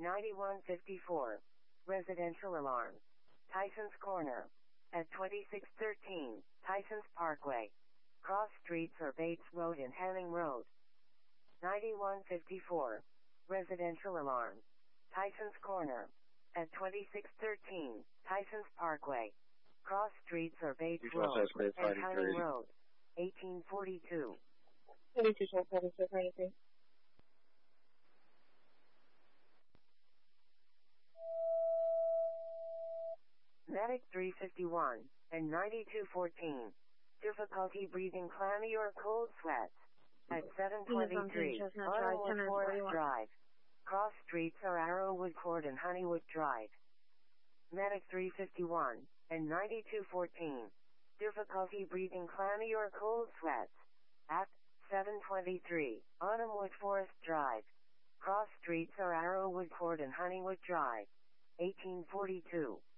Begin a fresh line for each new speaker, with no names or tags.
9154. Residential alarm. Tysons Corner. At 2613, Tysons Parkway. Cross streets are Bates Road and Hanning Road. 9154. Residential alarm. Tysons Corner. At 2613, Tysons Parkway. Cross streets are Bates Road and Hanning Road. 1842.
3273.
Medic 351 and 9214. Difficulty breathing, clammy or cold sweats. At 723, Arrowwood Forest Drive. Cross streets are Arrowwood Court and Honeywood Drive. Medic 351 and 9214. Difficulty breathing, clammy or cold sweats. At 723, Autumnwood Forest Drive. Cross streets are Arrowwood Court and Honeywood Drive. 1842.